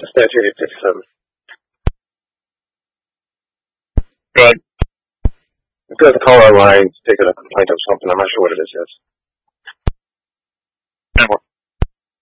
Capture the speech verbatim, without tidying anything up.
statute eight fifty-seven. Go ahead. I've got the caller line taking a complaint of something. I'm not sure what it is yet. ten more.